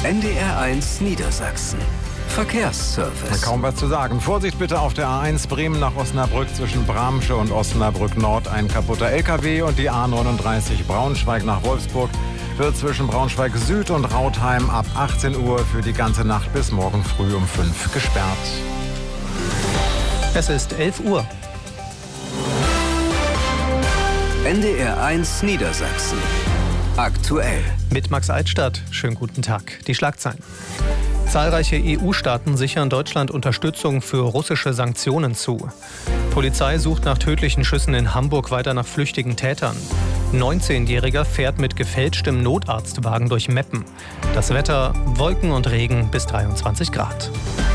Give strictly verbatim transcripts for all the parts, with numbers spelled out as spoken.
N D R eins Niedersachsen. Verkehrsservice. Kaum was zu sagen. Vorsicht bitte auf der A eins Bremen nach Osnabrück zwischen Bramsche und Osnabrück Nord. Ein kaputter L K W und die A neununddreißig Braunschweig nach Wolfsburg wird zwischen Braunschweig Süd und Rautheim ab achtzehn Uhr für die ganze Nacht bis morgen früh um fünf gesperrt. Es ist elf Uhr. N D R eins Niedersachsen. Aktuell. Mit Max Altstadt. Schönen guten Tag. Die Schlagzeilen. Zahlreiche E U-Staaten sichern Deutschland Unterstützung für russische Sanktionen zu. Polizei sucht nach tödlichen Schüssen in Hamburg weiter nach flüchtigen Tätern. neunzehnjähriger fährt mit gefälschtem Notarztwagen durch Meppen. Das Wetter: Wolken und Regen bis dreiundzwanzig Grad.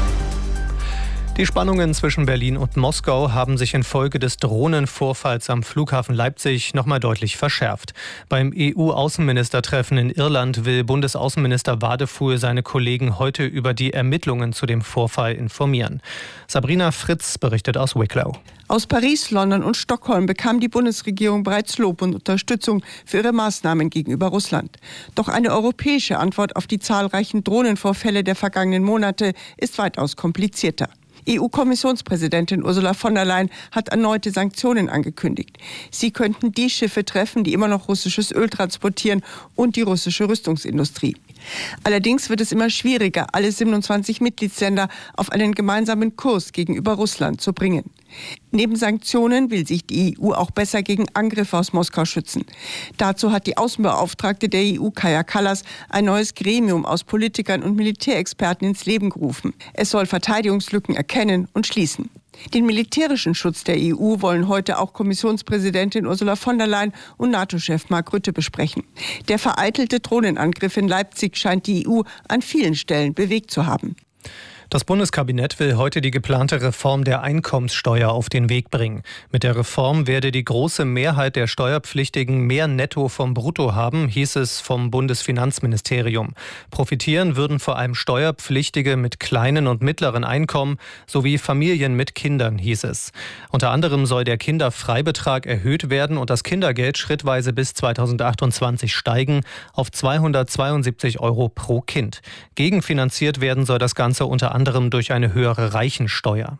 Die Spannungen zwischen Berlin und Moskau haben sich infolge des Drohnenvorfalls am Flughafen Leipzig noch mal deutlich verschärft. Beim E U-Außenministertreffen in Irland will Bundesaußenminister Wadefuhl seine Kollegen heute über die Ermittlungen zu dem Vorfall informieren. Sabrina Fritz berichtet aus Wicklow. Aus Paris, London und Stockholm bekam die Bundesregierung bereits Lob und Unterstützung für ihre Maßnahmen gegenüber Russland. Doch eine europäische Antwort auf die zahlreichen Drohnenvorfälle der vergangenen Monate ist weitaus komplizierter. E U-Kommissionspräsidentin Ursula von der Leyen hat erneute Sanktionen angekündigt. Sie könnten die Schiffe treffen, die immer noch russisches Öl transportieren, und die russische Rüstungsindustrie. Allerdings wird es immer schwieriger, alle siebenundzwanzig Mitgliedsländer auf einen gemeinsamen Kurs gegenüber Russland zu bringen. Neben Sanktionen will sich die E U auch besser gegen Angriffe aus Moskau schützen. Dazu hat die Außenbeauftragte der E U, Kaja Kallas, ein neues Gremium aus Politikern und Militärexperten ins Leben gerufen. Es soll Verteidigungslücken erkennen und schließen. Den militärischen Schutz der E U wollen heute auch Kommissionspräsidentin Ursula von der Leyen und NATO-Chef Mark Rutte besprechen. Der vereitelte Drohnenangriff in Leipzig scheint die E U an vielen Stellen bewegt zu haben. Das Bundeskabinett will heute die geplante Reform der Einkommenssteuer auf den Weg bringen. Mit der Reform werde die große Mehrheit der Steuerpflichtigen mehr Netto vom Brutto haben, hieß es vom Bundesfinanzministerium. Profitieren würden vor allem Steuerpflichtige mit kleinen und mittleren Einkommen sowie Familien mit Kindern, hieß es. Unter anderem soll der Kinderfreibetrag erhöht werden und das Kindergeld schrittweise bis zweitausendachtundzwanzig steigen auf zweihundertzweiundsiebzig Euro pro Kind. Gegenfinanziert werden soll das Ganze unter anderem durch eine höhere Reichensteuer.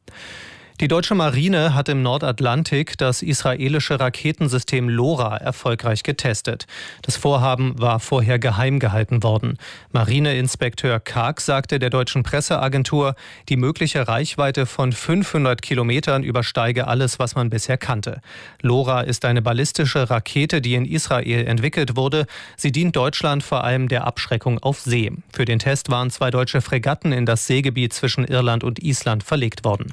Die deutsche Marine hat im Nordatlantik das israelische Raketensystem LoRa erfolgreich getestet. Das Vorhaben war vorher geheim gehalten worden. Marineinspekteur Karg sagte der deutschen Presseagentur, die mögliche Reichweite von fünfhundert Kilometern übersteige alles, was man bisher kannte. LoRa ist eine ballistische Rakete, die in Israel entwickelt wurde. Sie dient Deutschland vor allem der Abschreckung auf See. Für den Test waren zwei deutsche Fregatten in das Seegebiet zwischen Irland und Island verlegt worden.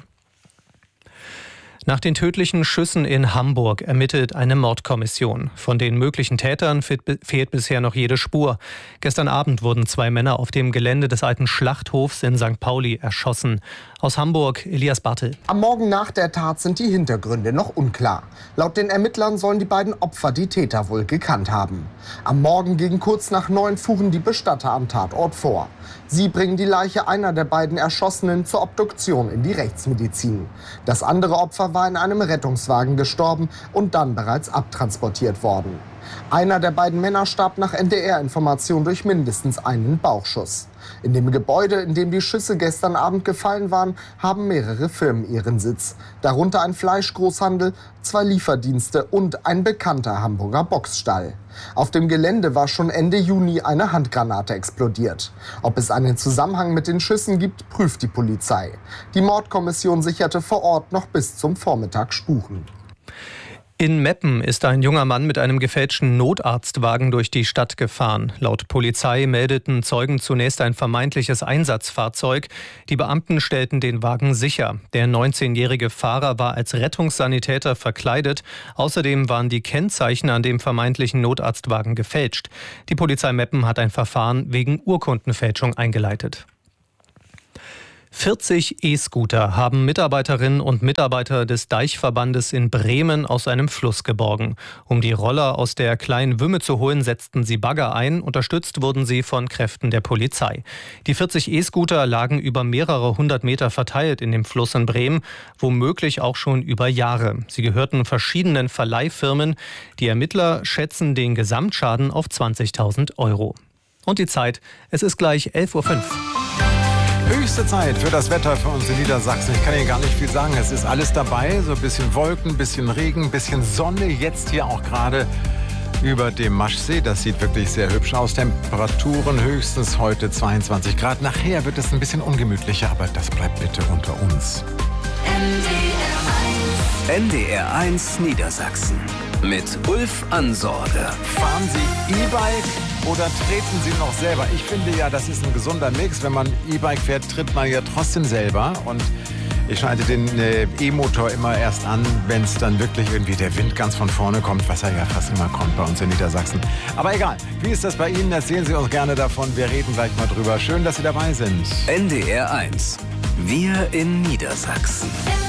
Nach den tödlichen Schüssen in Hamburg ermittelt eine Mordkommission. Von den möglichen Tätern fehlt bisher noch jede Spur. Gestern Abend wurden zwei Männer auf dem Gelände des alten Schlachthofs in Sankt Pauli erschossen. Aus Hamburg, Elias Bartel. Am Morgen nach der Tat sind die Hintergründe noch unklar. Laut den Ermittlern sollen die beiden Opfer die Täter wohl gekannt haben. Am Morgen gegen kurz nach neun fuhren die Bestatter am Tatort vor. Sie bringen die Leiche einer der beiden Erschossenen zur Obduktion in die Rechtsmedizin. Das andere Opfer war in einem Rettungswagen gestorben und dann bereits abtransportiert worden. Einer der beiden Männer starb nach N D R-Information durch mindestens einen Bauchschuss. In dem Gebäude, in dem die Schüsse gestern Abend gefallen waren, haben mehrere Firmen ihren Sitz. Darunter ein Fleischgroßhandel, zwei Lieferdienste und ein bekannter Hamburger Boxstall. Auf dem Gelände war schon Ende Juni eine Handgranate explodiert. Ob es einen Zusammenhang mit den Schüssen gibt, prüft die Polizei. Die Mordkommission sicherte vor Ort noch bis zum Vormittag Spuren. In Meppen ist ein junger Mann mit einem gefälschten Notarztwagen durch die Stadt gefahren. Laut Polizei meldeten Zeugen zunächst ein vermeintliches Einsatzfahrzeug. Die Beamten stellten den Wagen sicher. Der neunzehnjährige Fahrer war als Rettungssanitäter verkleidet. Außerdem waren die Kennzeichen an dem vermeintlichen Notarztwagen gefälscht. Die Polizei Meppen hat ein Verfahren wegen Urkundenfälschung eingeleitet. vierzig E-Scooter haben Mitarbeiterinnen und Mitarbeiter des Deichverbandes in Bremen aus einem Fluss geborgen. Um die Roller aus der kleinen Wümme zu holen, setzten sie Bagger ein. Unterstützt wurden sie von Kräften der Polizei. Die vierzig E-Scooter lagen über mehrere hundert Meter verteilt in dem Fluss in Bremen, womöglich auch schon über Jahre. Sie gehörten verschiedenen Verleihfirmen. Die Ermittler schätzen den Gesamtschaden auf zwanzigtausend Euro. Und die Zeit, es ist gleich elf Uhr fünf. Höchste Zeit für das Wetter für uns in Niedersachsen. Ich kann Ihnen gar nicht viel sagen. Es ist alles dabei. So ein bisschen Wolken, ein bisschen Regen, ein bisschen Sonne. Jetzt hier auch gerade über dem Maschsee. Das sieht wirklich sehr hübsch aus. Temperaturen höchstens heute zweiundzwanzig Grad. Nachher wird es ein bisschen ungemütlicher, aber das bleibt bitte unter uns. N D R eins Niedersachsen mit Ulf Ansorge. Fahren Sie E-Bike oder treten Sie noch selber? Ich finde ja, das ist ein gesunder Mix. Wenn man E-Bike fährt, tritt man ja trotzdem selber. Und ich schalte den äh, E-Motor immer erst an, wenn es dann wirklich irgendwie der Wind ganz von vorne kommt, was er ja fast immer kommt bei uns in Niedersachsen. Aber egal, wie ist das bei Ihnen? Erzählen Sie uns gerne davon. Wir reden gleich mal drüber. Schön, dass Sie dabei sind. N D R eins. Wir in Niedersachsen.